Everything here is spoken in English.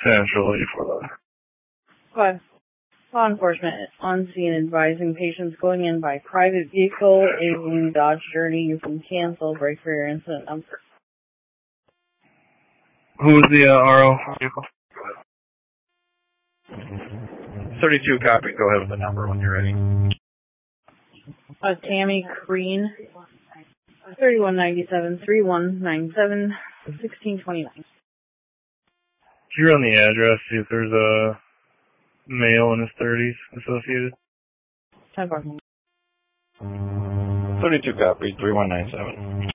Central 84. 5. Law enforcement on scene advising patients going in by private vehicle. A Dodge Journey. You can cancel. Break for your incident number. Who was the RO vehicle? 32 copy. Go ahead with the number when you're ready. Tammy Green. 3197 3197 1629. Can you run the address, see if there's a male in his 30s associated? 10-4. 32 copy, 3197.